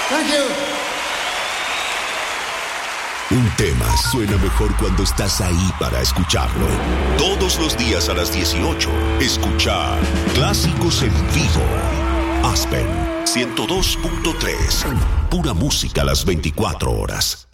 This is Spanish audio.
Thank you. Un tema suena mejor cuando estás ahí para escucharlo. Todos los días a las 18, escucha Clásicos en Vivo. Aspen 102.3. Pura música a las 24 horas.